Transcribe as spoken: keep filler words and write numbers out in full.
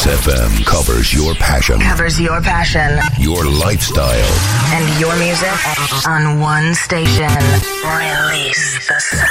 Mix F M covers your passion. Covers your passion. Your lifestyle. And your music on one station. Release the sound.